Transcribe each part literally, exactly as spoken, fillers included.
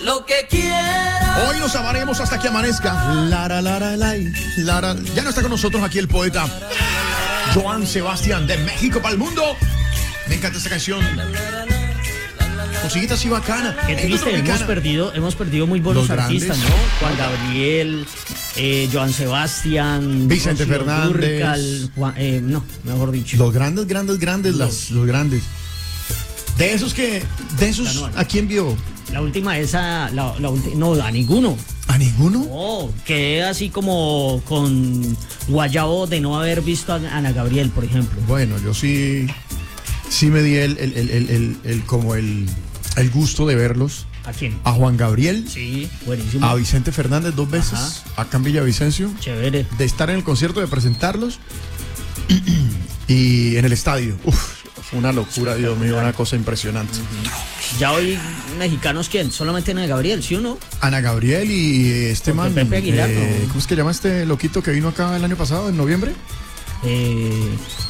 lo que quiera. Hoy nos amaremos hasta que amanezca. Lara, lara, lai, lara. Ya no está con nosotros aquí el poeta Joan Sebastián, de México para el mundo. Me encanta esta canción. Musiquita así bacana. Qué triste, hemos perdido, hemos perdido muy buenos Los artistas, grandes. ¿no? Juan Gabriel, eh, Joan Sebastián, Vicente Rocío Fernández. Dúrcal, Juan- eh, no, mejor dicho. Los grandes, grandes, grandes, las, los grandes. De esos que, de esos, Anual. ¿a quién vio? La última esa, la, la ulti- no, a ninguno. ¿A ninguno? No, quedé así como con guayabo de no haber visto a Ana Gabriel, por ejemplo. Bueno, yo sí, sí me di el, el, el, el, el- el- como el, el gusto de verlos. ¿A quién? A Juan Gabriel, Sí, buenísimo. a Vicente Fernández dos veces, Ajá. acá en Villavicencio, Chévere. de estar en el concierto, de presentarlos y en el estadio. Uf, fue una locura, Dios mío, una cosa impresionante. Ya hoy, mexicanos, ¿quién? Solamente Ana Gabriel, ¿sí o no? Ana Gabriel y este Porque man, Pepe Aguilar, eh, ¿no? ¿cómo es que llama este loquito que vino acá el año pasado, en noviembre? Eh,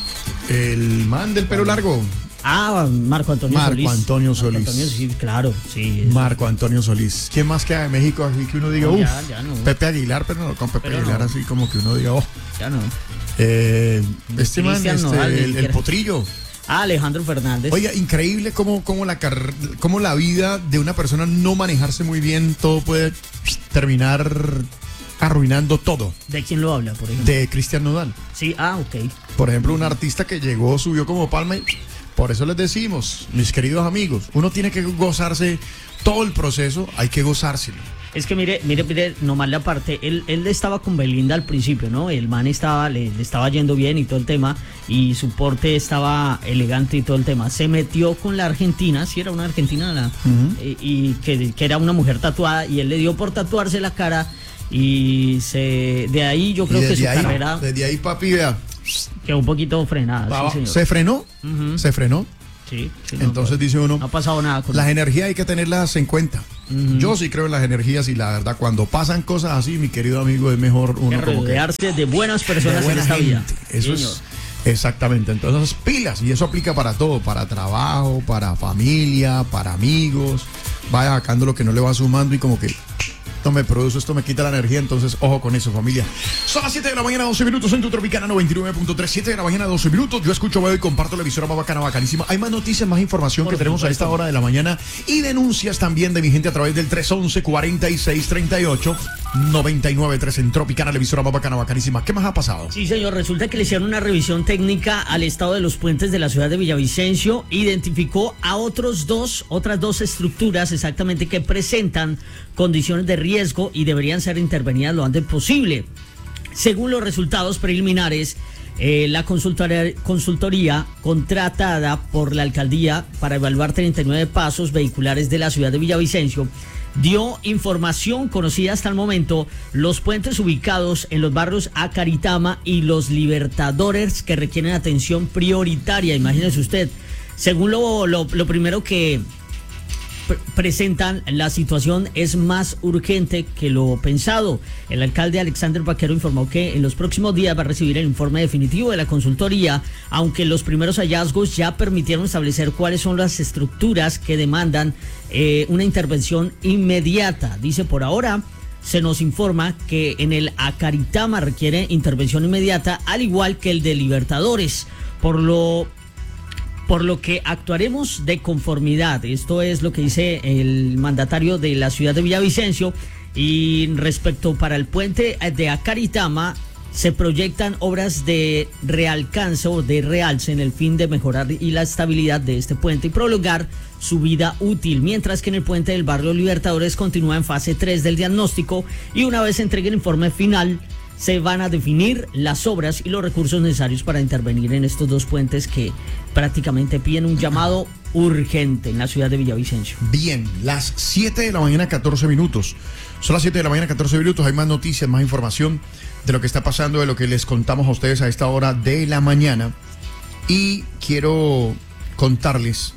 El man del pelo largo. ah, Marco Antonio Marco Solís. Antonio Solís. Marco Antonio, sí, claro, sí. es- Marco Antonio Solís. ¿Quién más queda de México así que uno diga, No, uff, ya, ya no. Pepe Aguilar, pero no con Pepe Pero Aguilar no. así como que uno diga, oh, Ya no. eh, este man, Cristian este, Nodal, el, el que era- potrillo. Ah, Alejandro Fernández. Oiga, increíble cómo, cómo, la car- cómo la vida de una persona no manejarse muy bien, todo puede terminar arruinando todo. ¿De quién lo habla, por ejemplo? De Cristian Nodal. Sí, ah, ok. Por ejemplo, un artista que llegó, subió como palma y por eso les decimos, mis queridos amigos, uno tiene que gozarse todo el proceso, hay que gozárselo. Es que mire, mire, mire, nomás la parte, él, él estaba con Belinda al principio, ¿no? El man estaba, le, le estaba yendo bien y todo el tema, y su porte estaba elegante y todo el tema. Se metió con la argentina, sí era una argentina, la, y, y que, que era una mujer tatuada, y él le dio por tatuarse la cara, y se de ahí yo creo Y que su desde ahí, carrera desde ahí, papi, vea, quedó un poquito frenada. pa' Sí, abajo. señor. se frenó, Ujú. se frenó. Sí, sí, no, Entonces dice uno, no ha pasado nada con las energías hay que tenerlas en cuenta. Ujú. Yo sí creo en las energías y la verdad, cuando pasan cosas así, mi querido amigo, es mejor que uno como que rodearse de buenas de personas en buena esta vida. gente. Eso Señor. es exactamente. Entonces, pilas, y eso aplica para todo, para trabajo, para familia, para amigos. Vaya sacando lo que no le va sumando y como que esto me produce, esto me quita la energía, entonces ojo con eso, familia. Son las siete de la mañana, doce minutos en tu Tropicana noventa y nueve punto tres, siete de la mañana, doce minutos. Yo escucho, veo y comparto la emisora más bacana, bacanísima. Hay más noticias, más información Por que tenemos a supuesto. esta hora de la mañana y denuncias también de mi gente a través del tres once, cuarenta y seis, treinta y ocho, noventa y nueve tres en Tropicana, la emisora más bacana, bacanísima. ¿Qué más ha pasado? Sí, señor, resulta que le hicieron una revisión técnica al estado de los puentes de la ciudad de Villavicencio, identificó a otros dos, otras dos estructuras exactamente que presentan condiciones de riesgo y deberían ser intervenidas lo antes posible. Según los resultados preliminares, eh, la consultoría, consultoría contratada por la alcaldía para evaluar treinta y nueve pasos vehiculares de la ciudad de Villavicencio dio información conocida hasta el momento, los puentes ubicados en los barrios Acaritama y Los Libertadores que requieren atención prioritaria, imagínese usted. Según lo, lo, lo primero que pre- presentan, la situación es más urgente que lo pensado. El alcalde Alexander Vaquero informó que en los próximos días va a recibir el informe definitivo de la consultoría, aunque los primeros hallazgos ya permitieron establecer cuáles son las estructuras que demandan eh, una intervención inmediata. Dice, por ahora se nos informa que en el Acaritama requiere intervención inmediata, al igual que el de Libertadores, por lo por lo que actuaremos de conformidad. Esto es lo que dice el mandatario de la ciudad de Villavicencio. Y respecto para el puente de Acaritama, se proyectan obras de realcance o de realce en el fin de mejorar y la estabilidad de este puente y prolongar su vida útil, mientras que en el puente del barrio Libertadores continúa en fase tres del diagnóstico, y una vez se entregue el informe final se van a definir las obras y los recursos necesarios para intervenir en estos dos puentes que prácticamente piden un llamado urgente en la ciudad de Villavicencio. Bien, las siete de la mañana, catorce minutos. Son las siete de la mañana, catorce minutos. Hay más noticias, más información de lo que está pasando, de lo que les contamos a ustedes a esta hora de la mañana. Y quiero contarles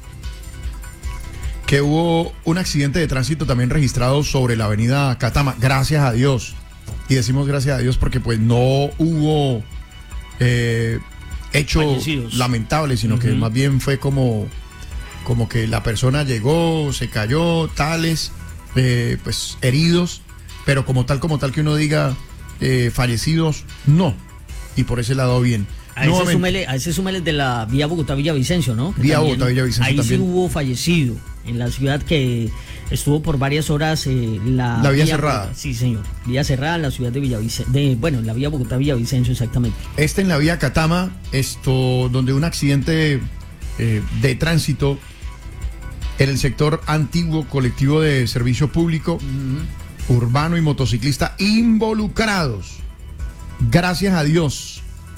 que hubo un accidente de tránsito también registrado sobre la avenida Catama. Gracias a Dios. Y decimos gracias a Dios porque pues no hubo eh, hecho Fallecidos. lamentable, sino que Ujú. más bien fue como, como que la persona llegó, se cayó, tales, eh, pues heridos, pero como tal, como tal que uno diga eh, fallecidos, no. Y por ese lado bien. A ese, súmele, a ese súmele de la vía Bogotá-Villavicencio, ¿no? Que vía también, Bogotá-Villavicencio ahí también. sí hubo fallecido en la ciudad que estuvo por varias horas eh, la, la vía, vía cerrada. Sí, señor. Vía cerrada en la ciudad de Villavicencio. De, bueno, en la vía Bogotá-Villavicencio, exactamente. Este en la vía Catama, esto, donde un accidente eh, de tránsito en el sector antiguo colectivo de servicio público, uh-huh. urbano y motociclista involucrados. Gracias a Dios,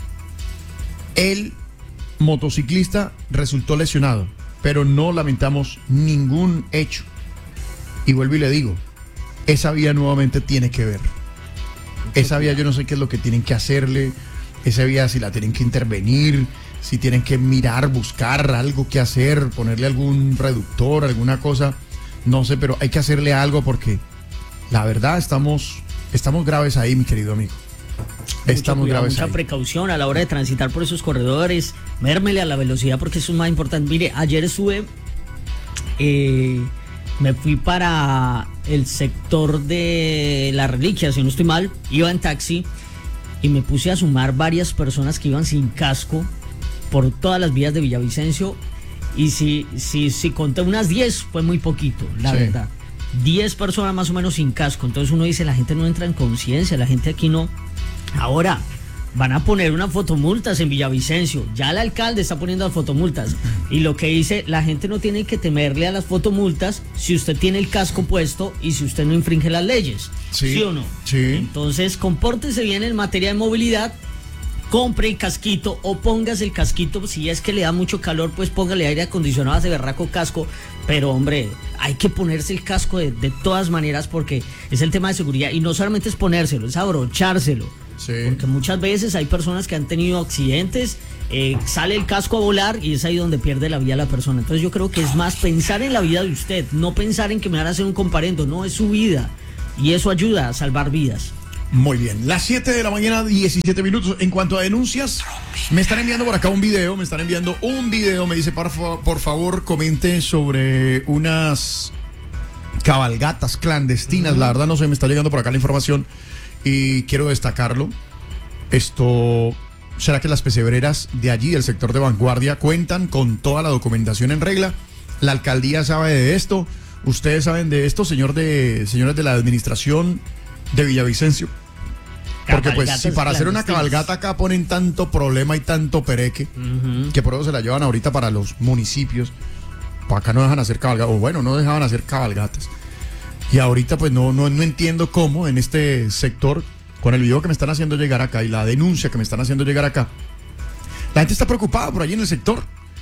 el motociclista resultó lesionado, pero no lamentamos ningún hecho. Y vuelvo y le digo, esa vía nuevamente tiene que ver. Esa vía yo no sé qué es lo que tienen que hacerle, esa vía si la tienen que intervenir, si tienen que mirar, buscar algo que hacer, ponerle algún reductor, alguna cosa, no sé, pero hay que hacerle algo porque la verdad estamos, estamos graves ahí, mi querido amigo. Estamos mucho cuidado, graves mucha ahí. precaución a la hora de transitar por esos corredores, mérmele a la velocidad porque eso es más importante. Mire, ayer estuve, eh, me fui para el sector de La Reliquia, si no estoy mal, iba en taxi y me puse a sumar varias personas que iban sin casco por todas las vías de Villavicencio y si, si, si conté unas diez fue muy poquito, la sí. verdad. diez personas más o menos sin casco, entonces uno dice, la gente no entra en conciencia, la gente aquí no. Ahora, van a poner unas fotomultas en Villavicencio, ya el alcalde está poniendo las fotomultas y lo que dice, la gente no tiene que temerle a las fotomultas si usted tiene el casco puesto y si usted no infringe las leyes, ¿sí, ¿sí o no? Sí. Entonces, compórtese bien en materia de movilidad, compre el casquito o póngase el casquito, si es que le da mucho calor, pues póngale aire acondicionado a ese berraco casco, pero hombre, hay que ponerse el casco de, de todas maneras porque es el tema de seguridad y no solamente es ponérselo, es abrochárselo. Sí. Porque muchas veces hay personas que han tenido accidentes, eh, sale el casco a volar y es ahí donde pierde la vida la persona. Entonces yo creo que es más pensar en la vida de usted, no pensar en que me van a hacer un comparendo, no, es su vida y eso ayuda a salvar vidas. Muy bien, las siete de la mañana, diecisiete minutos. En cuanto a denuncias, me están enviando por acá un video, me están enviando un video, me dice, por, fa- por favor, comente sobre unas cabalgatas clandestinas. Uh-huh. La verdad no sé, me está llegando por acá la información y quiero destacarlo. Esto, ¿será que las pesebreras de allí, del sector de Vanguardia, cuentan con toda la documentación en regla? La alcaldía sabe de esto, ustedes saben de esto, señor de, señores de la administración de Villavicencio. Porque pues si para hacer una cabalgata acá ponen tanto problema y tanto pereque, uh-huh. que por eso se la llevan ahorita para los municipios, pues acá no dejan hacer cabalgatas, o bueno, no dejaban hacer cabalgatas. Y ahorita pues no, no, no entiendo cómo en este sector, con el video que me están haciendo llegar acá y la denuncia que me están haciendo llegar acá, la gente está preocupada por allí en el sector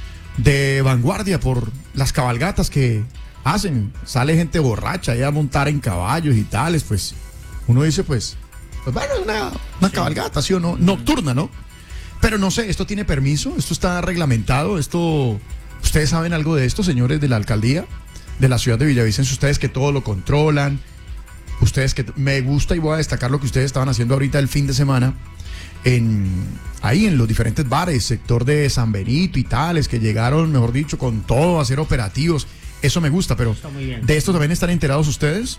de Vanguardia por las cabalgatas que hacen. Sale gente borracha ahí a montar en caballos y tales, pues uno dice pues, pues bueno, una, una sí. cabalgata, ¿sí o no? Nocturna, ¿no? Pero no sé, ¿esto tiene permiso? ¿Esto está reglamentado? ¿Esto, ustedes saben algo de esto, señores de la alcaldía de la ciudad de Villavicencio? Ustedes que todo lo controlan, ustedes que me gusta y voy a destacar lo que ustedes estaban haciendo ahorita el fin de semana en ahí en los diferentes bares, sector de San Benito y tales, que llegaron, mejor dicho, con todo a hacer operativos. Eso me gusta, pero ¿de esto también están enterados ustedes?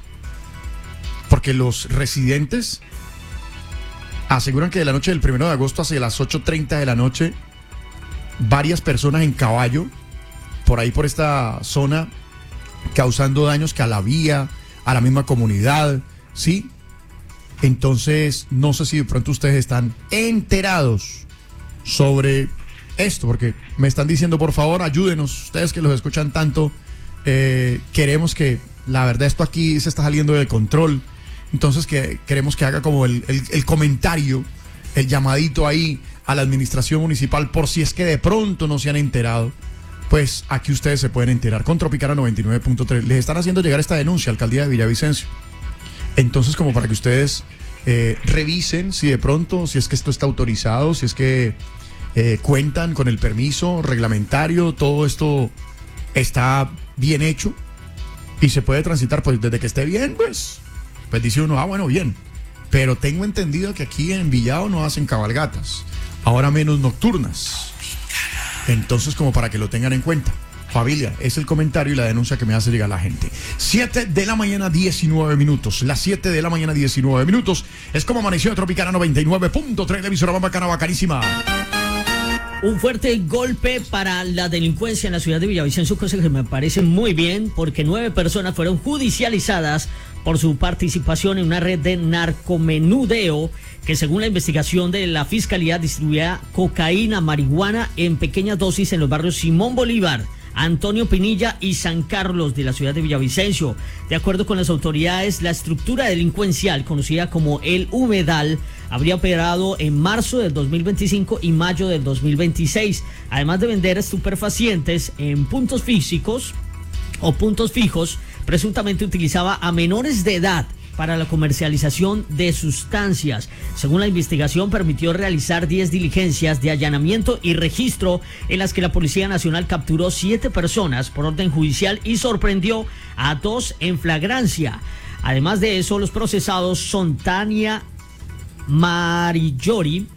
Porque los residentes aseguran que de la noche del primero de agosto hacia las ocho treinta de la noche, varias personas en caballo, por ahí por esta zona, causando daños que a la vía, a la misma comunidad, ¿sí? Entonces, no sé si de pronto ustedes están enterados sobre esto, porque me están diciendo, por favor, ayúdenos, ustedes que los escuchan tanto, eh, queremos que, la verdad, esto aquí se está saliendo de control, entonces que queremos que haga como el, el, el comentario, el llamadito ahí a la administración municipal, por si es que de pronto no se han enterado. Pues aquí ustedes se pueden enterar con Tropicana noventa y nueve punto tres. Les están haciendo llegar esta denuncia, alcaldía de Villavicencio. Entonces, como para que ustedes eh, revisen si de pronto, si es que esto está autorizado, si es que eh, cuentan con el permiso reglamentario, todo esto está bien hecho y se puede transitar, pues desde que esté bien, pues, pues dice uno, ah, bueno, bien. Pero tengo entendido que aquí en Villado no hacen cabalgatas, ahora menos nocturnas. Entonces, como para que lo tengan en cuenta. familia. Es el comentario y la denuncia que me hace llegar la gente. siete de la mañana, diecinueve minutos. Las siete de la mañana, diecinueve minutos. Es como amaneció de Tropicana noventa y nueve punto tres, la emisora más bacana, bacanísima. Un fuerte golpe para la delincuencia en la ciudad de Villavicencio, cosa que me parece muy bien, porque nueve personas fueron judicializadas por su participación en una red de narcomenudeo que, según la investigación de la Fiscalía, distribuía cocaína, marihuana en pequeñas dosis en los barrios Simón Bolívar, Antonio Pinilla y San Carlos de la ciudad de Villavicencio. De acuerdo con las autoridades, la estructura delincuencial, conocida como El Humedal, habría operado en marzo del dos mil veinticinco y mayo del dos mil veintiséis, además de vender estupefacientes en puntos físicos o puntos fijos. Presuntamente utilizaba a menores de edad para la comercialización de sustancias. Según la investigación, permitió realizar diez diligencias de allanamiento y registro en las que la Policía Nacional capturó siete personas por orden judicial y sorprendió a dos en flagrancia. Además de eso, los procesados son Tania Marillori,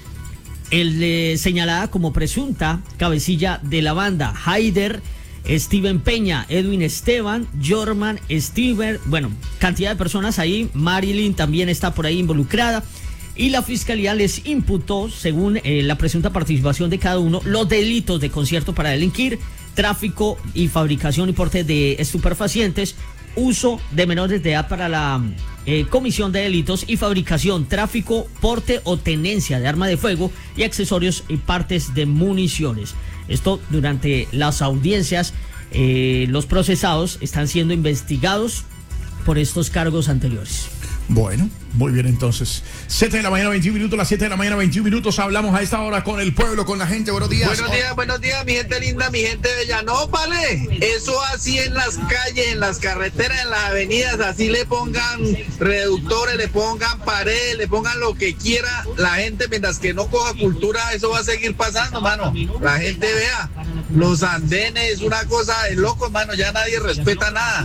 el eh, señalada como presunta cabecilla de la banda, Haider, Steven Peña, Edwin Esteban, Jorman, Steven, bueno, cantidad de personas ahí. Marilyn también está por ahí involucrada. Y la fiscalía les imputó, según eh, la presunta participación de cada uno, los delitos de concierto para delinquir, tráfico y fabricación y porte de estupefacientes, uso de menores de edad para la eh, comisión de delitos y fabricación, tráfico, porte o tenencia de arma de fuego y accesorios y partes de municiones. Esto durante las audiencias. Eh, los procesados están siendo investigados por estos cargos anteriores. Bueno, muy bien entonces. siete de la mañana, veintiún minutos, las siete de la mañana, veintiún minutos. Hablamos a esta hora con el pueblo, con la gente. Buenos días. Buenos días, buenos días, mi gente linda, mi gente bella. No, vale. Eso así en las calles, en las carreteras, en las avenidas, así le pongan reductores, le pongan paredes, le pongan lo que quiera. La gente, mientras que no coja cultura, eso va a seguir pasando, mano. La gente vea. Los andenes, una cosa de locos, mano. Ya nadie respeta nada.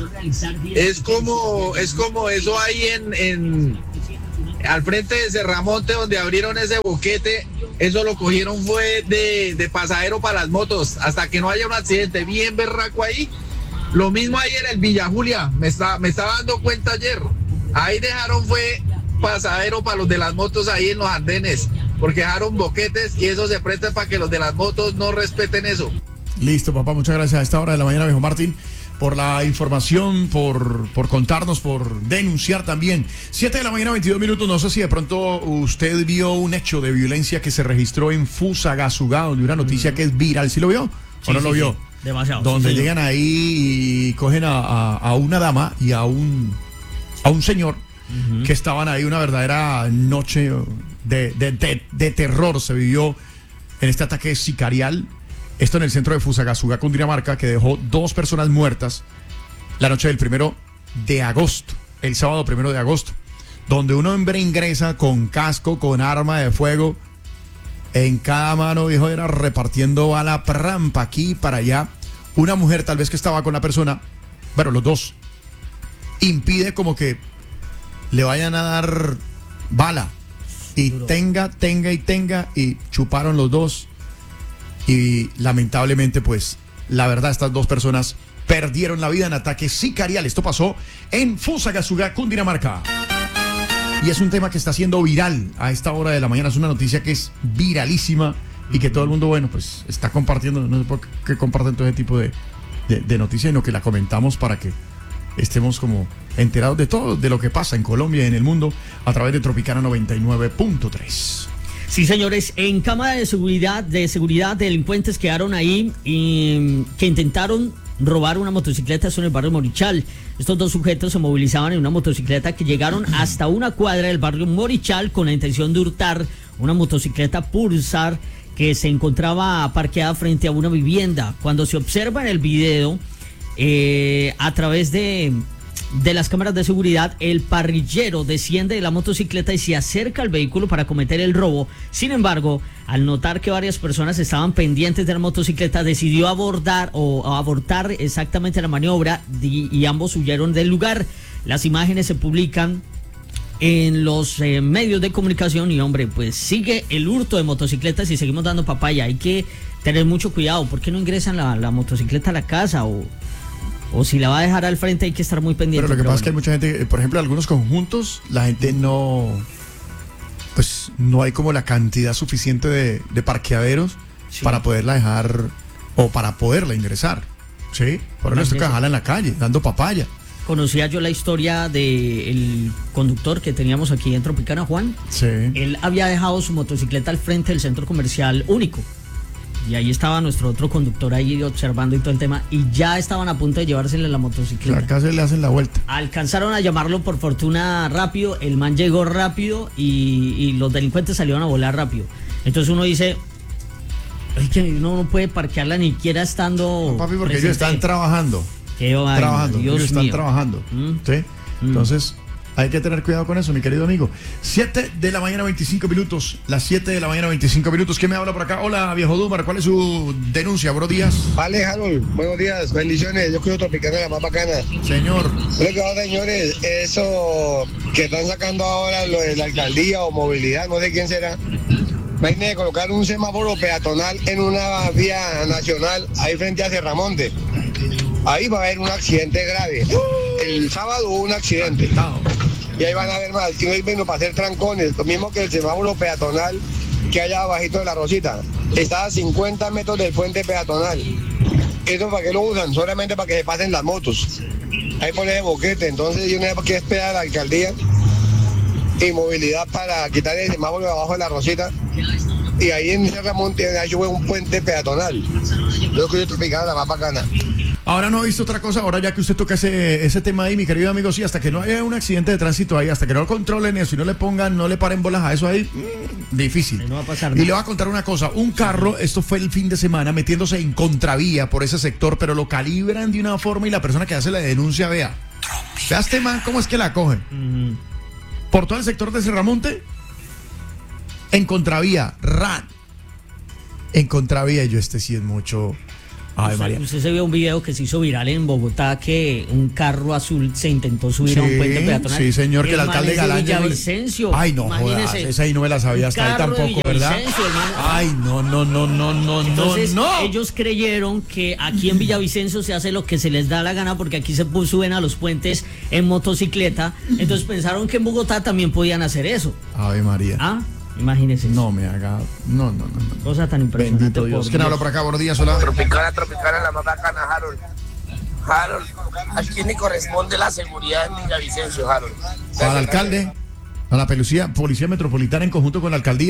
Es como, es como eso ahí en, en al frente de Cerramonte, donde abrieron ese boquete. Eso lo cogieron fue de, de pasajero para las motos, hasta que no haya un accidente bien berraco ahí. Lo mismo ahí en el Villa Julia, me, está, me estaba dando cuenta ayer. Ahí dejaron fue pasajero para los de las motos ahí en los andenes, porque dejaron boquetes y eso se presta para que los de las motos no respeten eso. Listo, papá, muchas gracias a esta hora de la mañana, viejo Martín, por la información, por, por contarnos, por denunciar también. siete de la mañana, veintidós minutos. No sé si de pronto usted vio un hecho de violencia que se registró en Fusagasugá, donde una noticia que es viral. ¿Sí lo vio? Sí, ¿O no sí, lo vio? Sí. Demasiado. Donde sí, llegan ahí y cogen a, a, a una dama y a un, a un señor uh-huh. que estaban ahí. Una verdadera noche de, de, de, de terror se vivió en este ataque sicarial. Esto en el centro de Fusagasugá, Cundinamarca, que dejó dos personas muertas la noche del primero de agosto, el sábado primero de agosto, donde un hombre ingresa con casco, con arma de fuego, en cada mano, viejo, era repartiendo bala rampa aquí y para allá. Una mujer, tal vez que estaba con la persona, bueno, los dos, impide como que le vayan a dar bala. Y Duro. tenga, tenga y tenga, y chuparon los dos. Y lamentablemente, pues, la verdad, estas dos personas perdieron la vida en ataque sicarial. Esto pasó en Fusagasugá, Cundinamarca. Y es un tema que está siendo viral a esta hora de la mañana. Es una noticia que es viralísima y que todo el mundo, bueno, pues, está compartiendo. No sé por qué comparten todo ese tipo de, de, de noticias, sino que la comentamos para que estemos como enterados de todo, de lo que pasa en Colombia y en el mundo a través de Tropicana noventa y nueve punto tres. Sí, señores, en cámara de seguridad, de seguridad, delincuentes quedaron ahí y que intentaron robar una motocicleta en el barrio Morichal. Estos dos sujetos se movilizaban en una motocicleta que llegaron hasta una cuadra del barrio Morichal con la intención de hurtar una motocicleta Pulsar que se encontraba parqueada frente a una vivienda. Cuando se observa en el video, eh, a través de... de las cámaras de seguridad, el parrillero desciende de la motocicleta y se acerca al vehículo para cometer el robo. Sin embargo, al notar que varias personas estaban pendientes de la motocicleta, decidió abordar o, o abortar exactamente la maniobra y, y ambos huyeron del lugar. Las imágenes se publican en los eh, medios de comunicación y, hombre, pues sigue el hurto de motocicletas y seguimos dando papaya. Hay que tener mucho cuidado. ¿Por qué no ingresan la, la motocicleta a la casa? O, o si la va a dejar al frente hay que estar muy pendiente. Pero lo que pero pasa bueno. es que hay mucha gente, por ejemplo, en algunos conjuntos, la gente no, pues no hay como la cantidad suficiente de, de parqueaderos Sí. para poderla dejar o para poderla ingresar. Sí, por eso les toca dejarla en la calle, dando papaya. Conocía yo la historia del conductor que teníamos aquí en Tropicana, Juan. Sí. Él había dejado su motocicleta al frente del centro comercial Único. Y ahí estaba nuestro otro conductor ahí observando y todo el tema. Y ya estaban a punto de llevársele la motocicleta. Acá se le hacen la vuelta. Alcanzaron a llamarlo por fortuna rápido. El man llegó rápido y, y los delincuentes salieron a volar rápido. Entonces uno dice... Es que uno no puede parquearla ni siquiera estando... No, papi, porque presente. ellos están trabajando. Qué vaina, trabajando. Dios ellos están mío. trabajando. Mm. ¿Sí? Mm. Entonces, hay que tener cuidado con eso, mi querido amigo. siete de la mañana, veinticinco minutos. Las siete de la mañana, veinticinco minutos. ¿Quién me habla por acá? Hola, viejo Dumar. ¿Cuál es su denuncia? Buenos días. Vale, Harold, buenos días, bendiciones. Yo quiero Tropicana, la más bacana. Señor. Lo que ahora, señores, eso que están sacando ahora lo de la alcaldía o movilidad, no sé quién será. Imagínense colocar un semáforo peatonal en una vía nacional ahí frente a Cerramonte. Ahí va a haber un accidente grave. El sábado hubo un accidente. Y ahí van a haber más. Y hoy vengo para hacer trancones, lo mismo que el semáforo peatonal que hay abajito de la Rosita. Está a cincuenta metros del puente peatonal. ¿Eso para qué lo usan? Solamente para que se pasen las motos. Ahí pone el boquete. Entonces yo no sé qué espera la alcaldía y movilidad para quitar el semáforo de abajo de la Rosita. Y ahí en Cerramonte hay un puente peatonal. Yo quiero Tropicana, la más bacana. Ahora no he visto otra cosa, ahora ya que usted toca ese, ese tema ahí, mi querido amigo, sí, hasta que no haya un accidente de tránsito ahí, hasta que no controlen eso y no le pongan, no le paren bolas a eso ahí, mmm, difícil. No va a pasar Y nada. le voy a contar una cosa, un carro, esto fue el fin de semana, metiéndose en contravía por ese sector, pero lo calibran de una forma y la persona que hace la denuncia, vea, vea este man, cómo es que la cogen. Mm. Por todo el sector de Cerramonte, en contravía, ran, en contravía, y yo este sí es mucho... Ay, Usted, María. usted se vio un video que se hizo viral en Bogotá que un carro azul se intentó subir a un Sí, puente peatonal. sí, señor, que el man alcalde es de Galán llegó- Villavicencio. Ay, no jodas, Imagínese. esa ahí no me la sabía hasta ahí Un carro de tampoco, ¿verdad? Villavicencio, hermano. Ay, no, no, no, no, no, Entonces, no, no. ellos creyeron que aquí en Villavicencio se hace lo que se les da la gana porque aquí se pu- suben a los puentes en motocicleta. Entonces pensaron que en Bogotá también podían hacer eso. Ave María. Ah, imagínense. No me haga. No, no, no, no. Cosa tan impresionante. Bendito Dios. por ¿Quién habla por acá? Buenos días, hola. Tropicana, Tropicana, la más bacana, Harold. Harold, ¿a quién le corresponde la seguridad en Villavicencio, Harold? Al alcalde, a la policía, policía metropolitana en conjunto con la alcaldía.